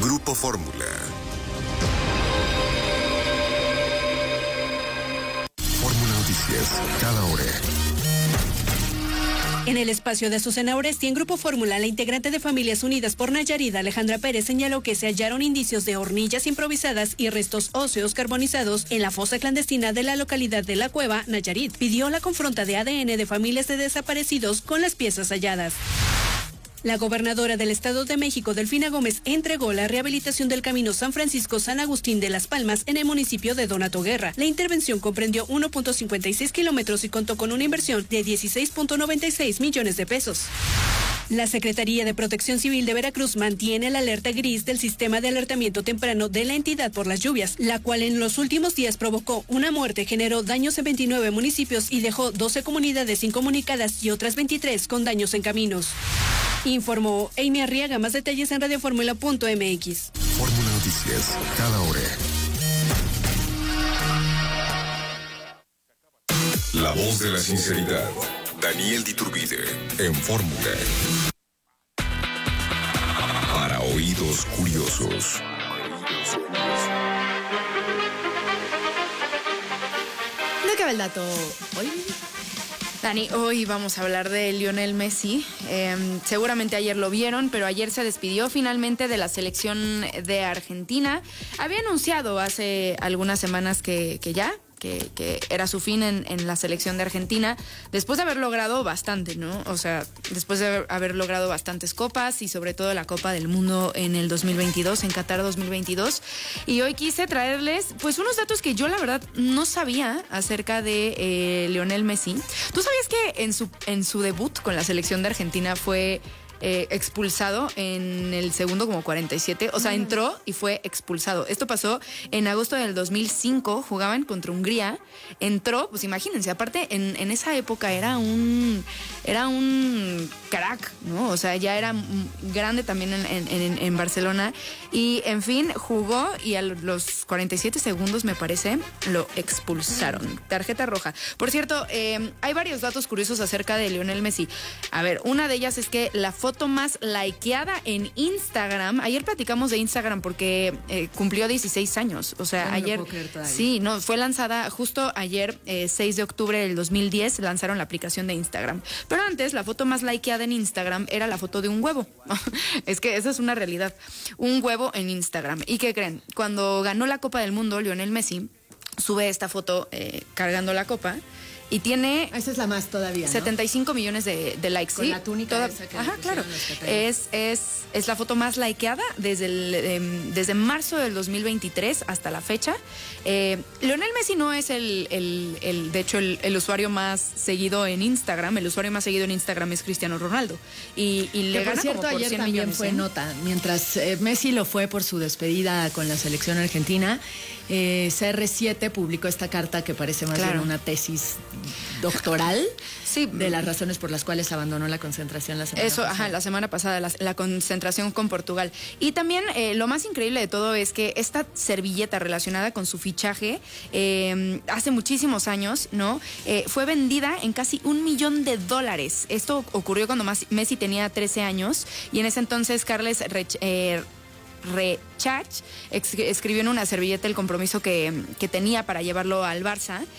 Grupo Fórmula. Fórmula Noticias, cada hora. En el espacio de Azucena Oresti, en Grupo Fórmula, la integrante de Familias Unidas por Nayarit, Alejandra Pérez, señaló que se hallaron indicios de hornillas improvisadas y restos óseos carbonizados en la fosa clandestina de la localidad de La Cueva, Nayarit. Pidió la confronta de ADN de familias de desaparecidos con las piezas halladas. La gobernadora del Estado de México, Delfina Gómez, entregó la rehabilitación del camino San Francisco-San Agustín de Las Palmas en el municipio de Donato Guerra. La intervención comprendió 1.56 kilómetros y contó con una inversión de 16.96 millones de pesos. La Secretaría de Protección Civil de Veracruz mantiene la alerta gris del sistema de alertamiento temprano de la entidad por las lluvias, la cual en los últimos días provocó una muerte, generó daños en 29 municipios y dejó 12 comunidades incomunicadas y otras 23 con daños en caminos. Informó Amy Arriaga. Más detalles en radioformula.mx. Fórmula Noticias, cada hora. La voz de la sinceridad. Daniel Diturbide, en Fórmula. Para oídos curiosos. ¿De qué va el dato hoy? Dani, hoy vamos a hablar de Lionel Messi. Seguramente ayer lo vieron, pero ayer se despidió finalmente de la selección de Argentina. Había anunciado hace algunas semanas que era su fin en la selección de Argentina, después de haber logrado bastante, ¿no? O sea, después de haber logrado bastantes copas y sobre todo la Copa del Mundo en el 2022, en Qatar 2022. Y hoy quise traerles, pues, unos datos que yo la verdad no sabía acerca de Lionel Messi. ¿Tú sabías que en su debut con la selección de Argentina fue expulsado en el segundo como 47? O sea, entró y fue expulsado. Esto pasó en agosto del 2005, jugaban contra Hungría, entró, pues imagínense, aparte en esa época era un crack, ¿no? O sea, ya era grande también en Barcelona y, en fin, jugó y a los 47 segundos, me parece, lo expulsaron. Tarjeta roja. Por cierto, hay varios datos curiosos acerca de Lionel Messi. A ver, una de ellas es que la foto más likeada en Instagram, ayer platicamos de Instagram porque cumplió 16 años, o sea, ayer, sí, no, fue lanzada justo ayer, 6 de octubre del 2010, lanzaron la aplicación de Instagram, pero antes la foto más likeada en Instagram era la foto de un huevo. Es que esa es una realidad, un huevo en Instagram. ¿Y qué creen? Cuando ganó la Copa del Mundo, Lionel Messi sube esta foto cargando la copa. Y tiene... Esa es la más todavía, ¿no? 75 millones de likes. Con la túnica esa que ajá, claro. Es la foto más likeada desde marzo del 2023 hasta la fecha. Lionel Messi no es de hecho, el usuario más seguido en Instagram. El usuario más seguido en Instagram es Cristiano Ronaldo. Y le gana, por cierto, como por ayer 100 también millones, fue nota. Mientras Messi lo fue por su despedida con la selección argentina, CR7 publicó esta carta que parece más bien una tesis doctoral, sí, de las razones por las cuales abandonó la concentración la semana pasada. Ajá, la semana pasada, la concentración con Portugal. Y también lo más increíble de todo es que esta servilleta relacionada con su fichaje hace muchísimos años, ¿no? Fue vendida en casi $1 millón. Esto ocurrió cuando Messi tenía 13 años y en ese entonces Carles Rechach escribió en una servilleta el compromiso que tenía para llevarlo al Barça.